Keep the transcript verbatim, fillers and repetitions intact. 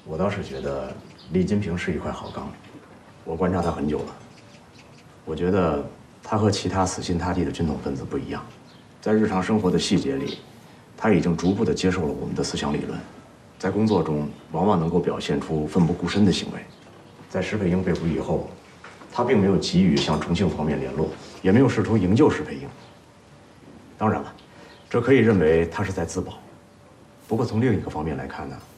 我倒是觉得厉金平是一块好钢，我观察他很久了。我觉得他和其他死心塌地的军统分子不一样，在日常生活的细节里，他已经逐步地接受了我们的思想理论，在工作中往往能够表现出奋不顾身的行为。在石佩英被捕以后，他并没有急于向重庆方面联络，也没有试图营救石佩英。当然了，这可以认为他是在自保。不过从另一个方面来看呢，